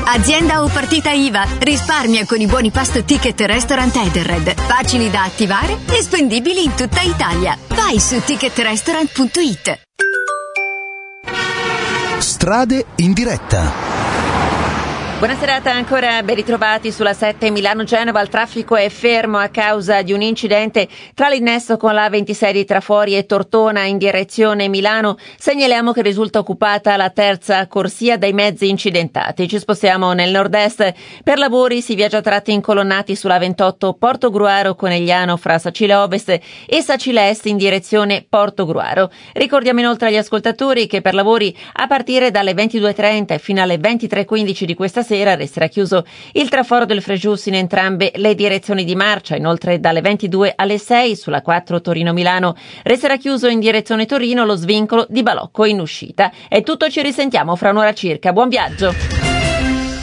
Azienda o partita IVA. Risparmia con i buoni pasto Ticket Restaurant Edenred. Facili da attivare e spendibili in tutta Italia. Vai su ticketrestaurant.it. Strade in diretta. Buona serata ancora, ben ritrovati sulla 7 Milano-Genova. Il traffico è fermo a causa di un incidente tra l'innesto con la 26 di Trafori e Tortona in direzione Milano. Segnaliamo che risulta occupata la terza corsia dai mezzi incidentati. Ci spostiamo nel nord-est. Per lavori si viaggia a tratti incolonnati sulla 28 Portogruaro Conegliano fra Sacile Ovest e Sacile Est in direzione Portogruaro. Ricordiamo inoltre agli ascoltatori che per lavori a partire dalle 22.30 e fino alle 23.15 di questa sera resterà chiuso il traforo del Frejus in entrambe le direzioni di marcia. Inoltre dalle 22 alle 6 sulla 4 Torino-Milano resterà chiuso in direzione Torino lo svincolo di Balocco in uscita. È tutto, ci risentiamo fra un'ora circa. Buon viaggio!